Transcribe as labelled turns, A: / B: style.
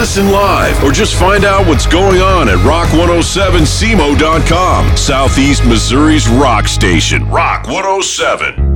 A: listen live, or just find out what's going on at rock107cmo.com. Southeast Missouri's rock station, Rock 107.